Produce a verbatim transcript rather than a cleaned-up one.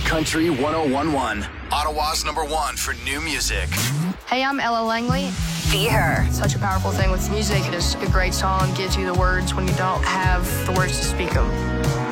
Country one oh one point one. Ottawa's number one for new music. Hey, I'm Ella Langley. Be Her. Such a powerful thing with music. Just a great song gives you the words when you don't have the words to speak them.